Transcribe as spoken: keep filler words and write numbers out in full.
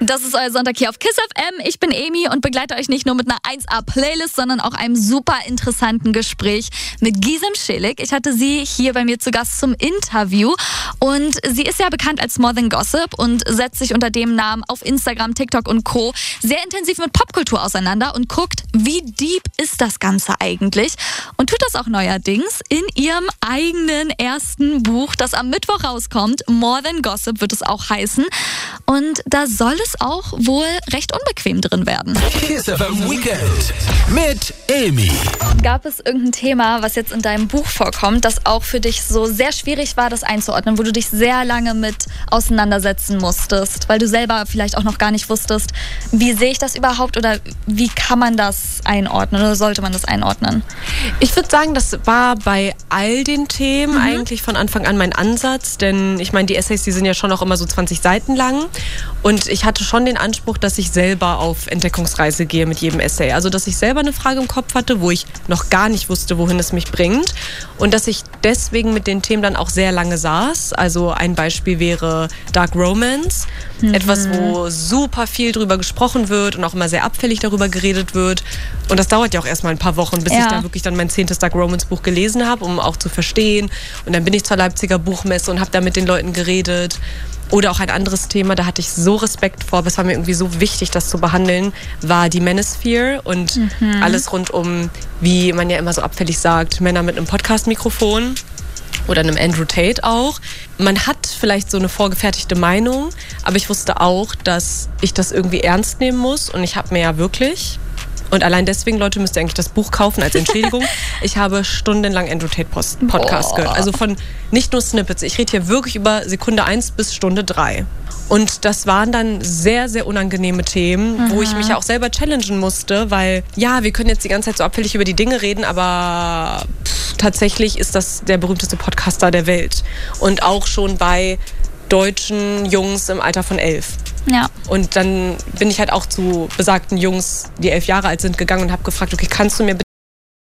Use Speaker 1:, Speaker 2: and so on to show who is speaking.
Speaker 1: Das ist euer Sonntag hier auf KISS F M. Ich bin Emi und begleite euch nicht nur mit einer eins A Playlist, sondern auch einem super interessanten Gespräch mit Gizem Çelik. Ich hatte sie hier bei mir zu Gast zum Interview und sie ist ja bekannt als More Than Gossip und setzt sich unter dem Namen auf Instagram, TikTok und Co. sehr intensiv mit Popkultur auseinander und guckt, wie deep ist das Ganze eigentlich, und tut das auch neuerdings in ihrem eigenen ersten Buch, das am Mittwoch rauskommt. More Than Gossip wird es auch heißen, und da soll es auch wohl recht unbequem drin werden.
Speaker 2: KISS F M Weekend mit Emi.
Speaker 1: Gab es irgendein Thema, was jetzt in deinem Buch vorkommt, das auch für dich so sehr schwierig war, das einzuordnen, wo du dich sehr lange mit auseinandersetzen musstest, weil du selber vielleicht auch noch gar nicht wusstest, wie sehe ich das überhaupt oder wie kann man das einordnen oder sollte man das einordnen?
Speaker 3: Ich würde sagen, das war bei all den Themen mhm. eigentlich von Anfang an mein Ansatz, denn ich meine, die Essays, die sind ja schon auch immer so zwanzig Seiten lang, und ich hatte schon den Anspruch, dass ich selber auf Entdeckungsreise gehe mit jedem Essay. Also, dass ich selber eine Frage im Kopf hatte, wo ich noch gar nicht wusste, wohin es mich bringt, und dass ich deswegen mit den Themen dann auch sehr lange saß. Also ein Beispiel wäre Dark Romance, mhm. etwas, wo super viel drüber gesprochen wird und auch immer sehr abfällig darüber geredet wird. Und das dauert ja auch erstmal ein paar Wochen, bis ja. ich dann wirklich dann mein zehntes Dark Romance Buch gelesen habe, um auch zu verstehen. Und dann bin ich zur Leipziger Buchmesse und habe da mit den Leuten geredet. Oder auch ein anderes Thema, da hatte ich so Respekt vor, aber es war mir irgendwie so wichtig, das zu behandeln, war die Manosphere und mhm. alles rund um, wie man ja immer so abfällig sagt, Männer mit einem Podcast-Mikrofon oder einem Andrew Tate auch. Man hat vielleicht so eine vorgefertigte Meinung, aber ich wusste auch, dass ich das irgendwie ernst nehmen muss, und ich habe mir ja wirklich... Und allein deswegen, Leute, müsst ihr eigentlich das Buch kaufen als Entschädigung. Ich habe stundenlang Andrew Tate Podcast gehört. Also von nicht nur Snippets. Ich rede hier wirklich über Sekunde eins bis Stunde drei. Und das waren dann sehr, sehr unangenehme Themen, mhm. wo ich mich ja auch selber challengen musste, weil ja, wir können jetzt die ganze Zeit so abfällig über die Dinge reden, aber pff, tatsächlich ist das der berühmteste Podcaster der Welt. Und auch schon bei deutschen Jungs im Alter von elf.
Speaker 1: Ja.
Speaker 3: Und dann bin ich halt auch zu besagten Jungs, die elf Jahre alt sind, gegangen und habe gefragt, okay, kannst du mir bitte